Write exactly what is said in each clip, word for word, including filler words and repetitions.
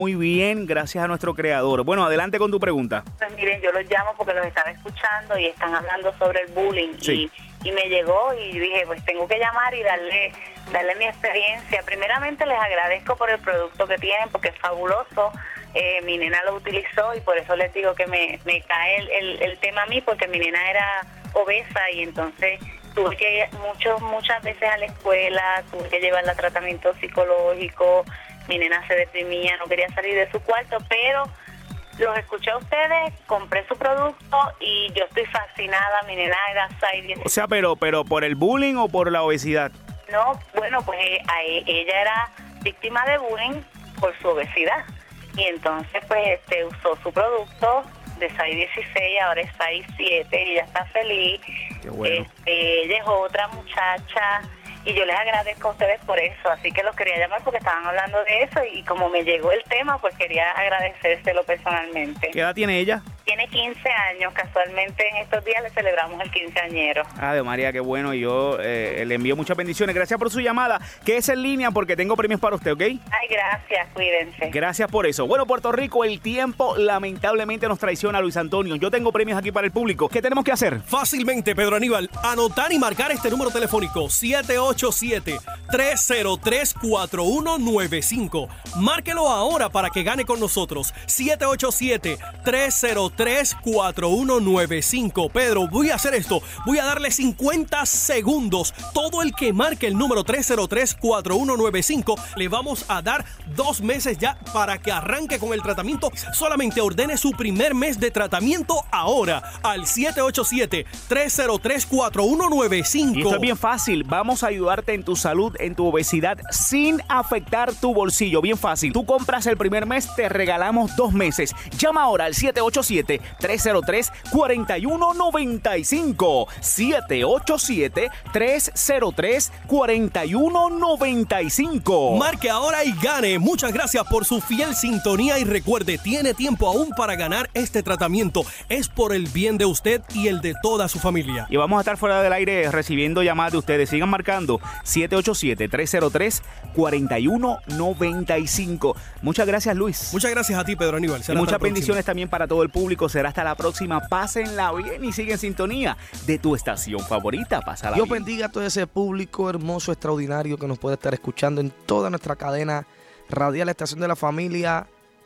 Muy bien, gracias a nuestro creador. Bueno, adelante con tu pregunta. Pues miren, yo los llamo porque los estaba escuchando y están hablando sobre el bullying. Sí. Y, y me llegó y dije, pues tengo que llamar y darle, darle mi experiencia. Primeramente les agradezco por el producto que tienen porque es fabuloso. Eh, mi nena lo utilizó y por eso les digo que me, me cae el, el, el tema a mí porque mi nena era obesa y entonces tuve que ir mucho, muchas veces a la escuela, tuve que llevarla a tratamiento psicológico. Mi nena se deprimía, no quería salir de su cuarto, pero los escuché a ustedes, compré su producto y yo estoy fascinada. Mi nena era seis, diez. O sea, pero, pero ¿por el bullying o por la obesidad? No, bueno, pues a ella era víctima de bullying por su obesidad. Y entonces, pues, este usó su producto de seis dieciséis, ahora es seis siete y ella está feliz. Qué bueno. Este, ella es otra muchacha. Y yo les agradezco a ustedes por eso, así que los quería llamar porque estaban hablando de eso y como me llegó el tema, pues quería agradecérselo personalmente. ¿Qué edad tiene ella? Tiene quince años, casualmente en estos días le celebramos el quinceañero. Ah, de María, qué bueno, yo eh, le envío muchas bendiciones. Gracias por su llamada, que es en línea porque tengo premios para usted, ¿ok? Ay, gracias, cuídense. Gracias por eso. Bueno, Puerto Rico, el tiempo lamentablemente nos traiciona, Luis Antonio. Yo tengo premios aquí para el público. ¿Qué tenemos que hacer? Fácilmente, Pedro Aníbal, anotar y marcar este número telefónico siete ocho siete, tres cero tres, cuatro uno nueve cinco. Márquelo ahora para que gane con nosotros. siete ocho siete, tres cero tres, cuatro uno nueve cinco. Pedro, voy a hacer esto. Voy a darle cincuenta segundos. Todo el que marque el número tres cero tres, cuatro uno nueve cinco, le vamos a dar dos meses ya para que arranque con el tratamiento. Solamente ordene su primer mes de tratamiento ahora al siete ocho siete, tres cero tres, cuatro uno nueve cinco. Y esto es bien fácil. Vamos a ayudarte en tu salud, en tu obesidad, sin afectar tu bolsillo. Bien fácil. Tú compras el primer mes, te regalamos dos meses. Llama ahora al siete ocho siete, tres cero tres, cuatro uno nueve cinco. siete ocho siete, tres cero tres, cuatro uno nueve cinco. Marque ahora y gane. Muchas gracias por su fiel sintonía y recuerde, tiene tiempo aún para ganar este tratamiento. Es por el bien de usted y el de toda su familia. Y vamos a estar fuera del aire recibiendo llamadas de ustedes. Sigan marcando siete ocho siete, tres cero tres, cuatro uno nueve cinco. Muchas gracias, Luis. Muchas gracias a ti, Pedro Aníbal. Y muchas bendiciones también para todo el público. Será hasta la próxima. Pásenla bien y sigue en sintonía de tu estación favorita. Pásala Dios bien. bendiga a todo ese público hermoso, extraordinario que nos puede estar escuchando en toda nuestra cadena radial, la estación de la familia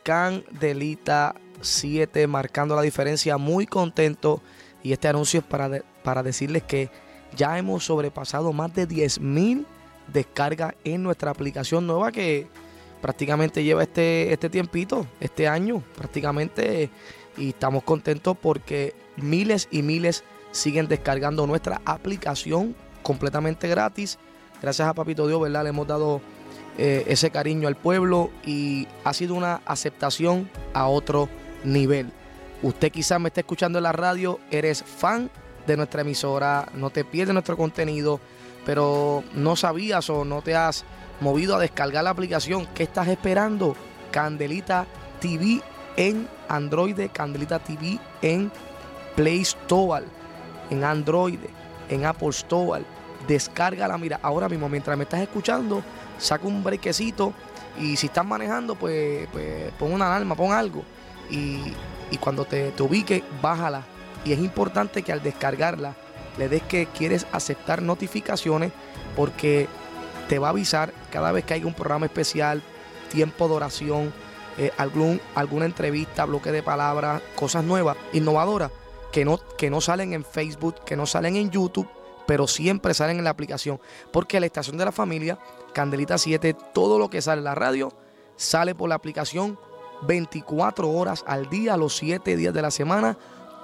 Candelita siete, marcando la diferencia. Muy contento. Y este anuncio es para, de, para decirles que ya hemos sobrepasado más de diez mil descargas en nuestra aplicación nueva que prácticamente lleva este, este tiempito, este año prácticamente. Y estamos contentos porque miles y miles siguen descargando nuestra aplicación completamente gratis. Gracias a Papito Dios, ¿verdad? Le hemos dado eh, ese cariño al pueblo y ha sido una aceptación a otro nivel. Usted quizás me está escuchando en la radio, eres fan de nuestra emisora, no te pierdes nuestro contenido, pero no sabías o no te has movido a descargar la aplicación. ¿Qué estás esperando? Candelita T V en Android, Candelita T V en Play Store, en Android, en Apple Store. Descárgala, mira, ahora mismo mientras me estás escuchando, saca un brequecito y si estás manejando, pues, pues pon una alarma, pon algo y, y cuando te, te ubique, bájala. Y es importante que al descargarla le des que quieres aceptar notificaciones porque te va a avisar cada vez que haya un programa especial, tiempo de oración, eh, algún, alguna entrevista, bloque de palabras, cosas nuevas, innovadoras, que no, que no salen en Facebook, que no salen en YouTube, pero siempre salen en la aplicación. Porque la estación de la familia, Candelita siete, todo lo que sale en la radio, sale por la aplicación veinticuatro horas al día, los siete días de la semana,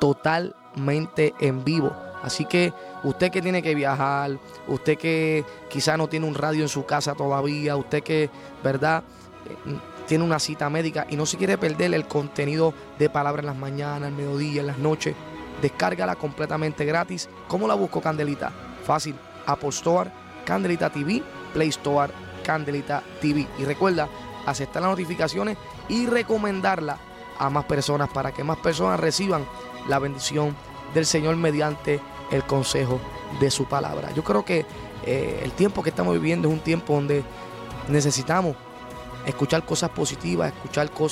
totalmente en vivo. Así que usted que tiene que viajar, usted que quizá no tiene un radio en su casa todavía, usted que, ¿verdad?, tiene una cita médica y no se quiere perder el contenido de Palabra en las mañanas, al mediodía, en las noches, descárgala completamente gratis. ¿Cómo la busco, Candelita? Fácil, Apple Store, Candelita T V, Play Store, Candelita T V. Y recuerda, aceptar las notificaciones y recomendarla a más personas para que más personas reciban la bendición del Señor mediante el consejo de su palabra. Yo creo que eh, el tiempo que estamos viviendo es un tiempo donde necesitamos escuchar cosas positivas, escuchar cosas